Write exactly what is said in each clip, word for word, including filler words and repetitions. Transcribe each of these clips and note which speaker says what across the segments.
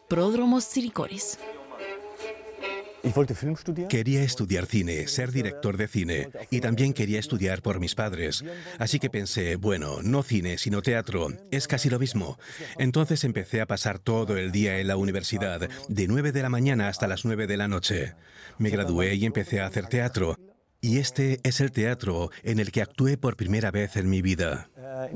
Speaker 1: Pródromos Tsirikoris.
Speaker 2: Quería estudiar cine, ser director de cine, y también quería estudiar por mis padres. Así que pensé, bueno, no cine, sino teatro, es casi lo mismo. Entonces empecé a pasar todo el día en la universidad, de nueve de la mañana hasta las nueve de la noche. Me gradué y empecé a hacer teatro. Y este es el teatro en el que actué por primera vez en mi vida.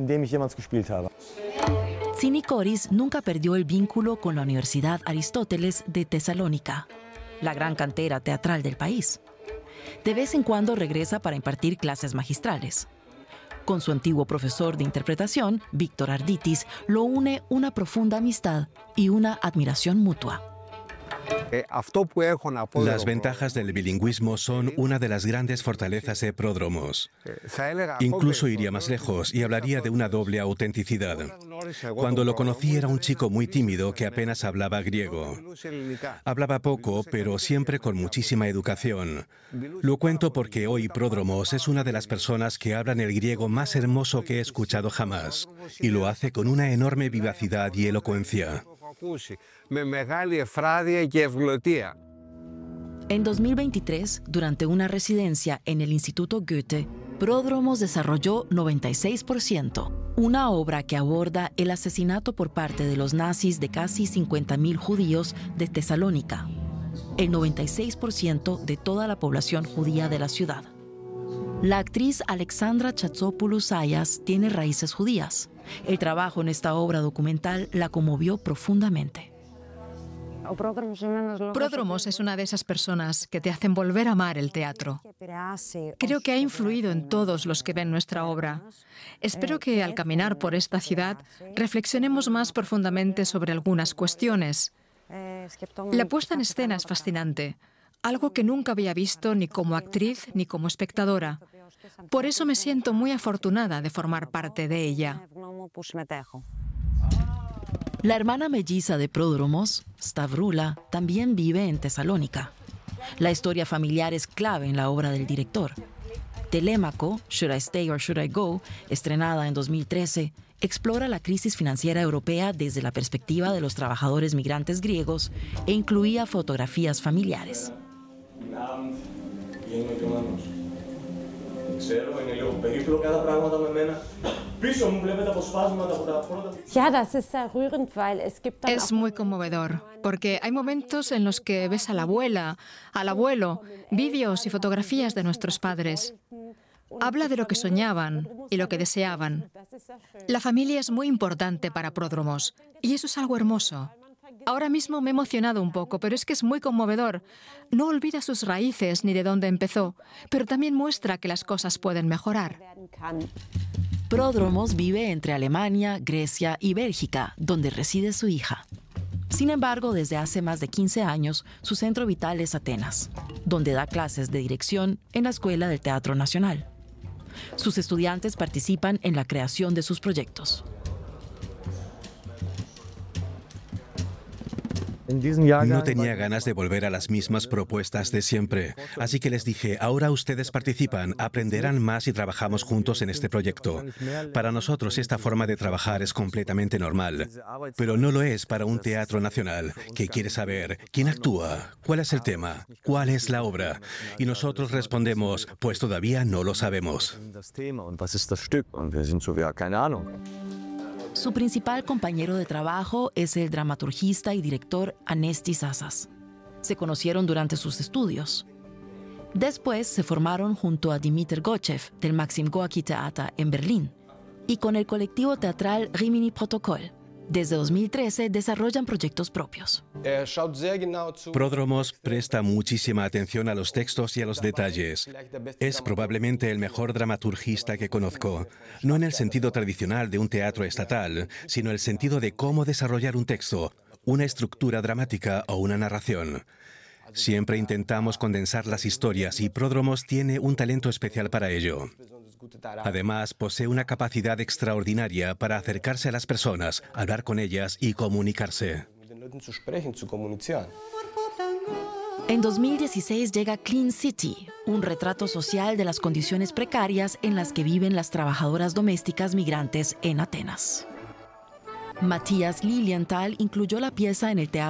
Speaker 1: Tsirikoris nunca perdió el vínculo con la Universidad Aristóteles de Tesalónica, la gran cantera teatral del país. De vez en cuando regresa para impartir clases magistrales. Con su antiguo profesor de interpretación, Víctor Arditis, lo une una profunda amistad y una admiración mutua.
Speaker 2: Las ventajas del bilingüismo son una de las grandes fortalezas de Pródromos. Incluso iría más lejos y hablaría de una doble autenticidad. Cuando lo conocí era un chico muy tímido que apenas hablaba griego. Hablaba poco, pero siempre con muchísima educación. Lo cuento porque hoy Pródromos es una de las personas que hablan el griego más hermoso que he escuchado jamás, y lo hace con una enorme vivacidad y elocuencia.
Speaker 1: En dos mil veintitrés, durante una residencia en el Instituto Goethe, Pródromos desarrolló noventa y seis por ciento, una obra que aborda el asesinato por parte de los nazis de casi cincuenta mil judíos de Tesalónica, el noventa y seis por ciento de toda la población judía de la ciudad. La actriz Alexandra Chatzopoulos-Zayas tiene raíces judías. El trabajo en esta obra documental la conmovió profundamente.
Speaker 3: Pródromos es una de esas personas que te hacen volver a amar el teatro. Creo que ha influido en todos los que ven nuestra obra. Espero que al caminar por esta ciudad reflexionemos más profundamente sobre algunas cuestiones. La puesta en escena es fascinante, algo que nunca había visto ni como actriz ni como espectadora. Por eso me siento muy afortunada de formar parte de ella.
Speaker 1: La hermana melliza de Pródromos, Stavrula, también vive en Tesalónica. La historia familiar es clave en la obra del director. Telémaco, Should I Stay or Should I Go, estrenada en dos mil trece, explora la crisis financiera europea desde la perspectiva de los trabajadores migrantes griegos e incluía fotografías familiares.
Speaker 3: Es muy conmovedor, porque hay momentos en los que ves a la abuela, al abuelo, vídeos y fotografías de nuestros padres. Habla de lo que soñaban y lo que deseaban. La familia es muy importante para Pródromos, y eso es algo hermoso. Ahora mismo me he emocionado un poco, pero es que es muy conmovedor. No olvida sus raíces ni de dónde empezó, pero también muestra que las cosas pueden mejorar.
Speaker 1: Pródromos vive entre Alemania, Grecia y Bélgica, donde reside su hija. Sin embargo, desde hace más de quince años, su centro vital es Atenas, donde da clases de dirección en la Escuela del Teatro Nacional. Sus estudiantes participan en la creación de sus proyectos.
Speaker 2: No tenía ganas de volver a las mismas propuestas de siempre, así que les dije, ahora ustedes participan, aprenderán más y trabajamos juntos en este proyecto. Para nosotros esta forma de trabajar es completamente normal, pero no lo es para un teatro nacional, que quiere saber quién actúa, cuál es el tema, cuál es la obra. Y nosotros respondemos, pues todavía no lo sabemos.
Speaker 1: Su principal compañero de trabajo es el dramaturgista y director Anestis Sassas. Se conocieron durante sus estudios. Después se formaron junto a Dimitar Gochev del Maxim Gorki Theater en Berlín y con el colectivo teatral Rimini Protocol. Desde dos mil trece desarrollan proyectos propios.
Speaker 2: Pródromos presta muchísima atención a los textos y a los detalles. Es probablemente el mejor dramaturgista que conozco, no en el sentido tradicional de un teatro estatal, sino el sentido de cómo desarrollar un texto, una estructura dramática o una narración. Siempre intentamos condensar las historias y Pródromos tiene un talento especial para ello. Además, posee una capacidad extraordinaria para acercarse a las personas, hablar con ellas y comunicarse.
Speaker 1: En dos mil dieciséis llega Clean City, un retrato social de las condiciones precarias en las que viven las trabajadoras domésticas migrantes en Atenas. Matías Lilienthal incluyó la pieza en el teatro